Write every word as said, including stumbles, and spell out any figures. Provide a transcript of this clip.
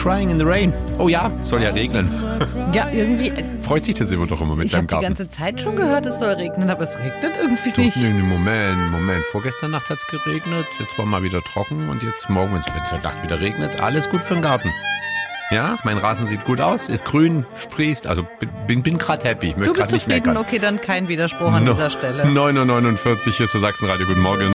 Crying in the Rain. Oh ja, soll ja regnen. Ja, irgendwie. Freut sich der Simon doch immer mit Ich seinem habe die Garten. ganze Zeit schon gehört, es soll regnen, aber es regnet irgendwie Doch, nicht. nee, nee, Moment, Moment. Vorgestern Nacht hat's geregnet, jetzt war mal wieder trocken und jetzt morgen, wenn es zur Nacht wieder regnet, alles gut für den Garten. Ja, mein Rasen sieht gut aus, ist grün, sprießt, also bin, bin gerade happy. Ich möchte Du bist grad nicht zufrieden? meckern. Okay, dann kein Widerspruch an No, dieser Stelle. neun Uhr neunundvierzig, hier ist der Sachsenradio. Guten Morgen.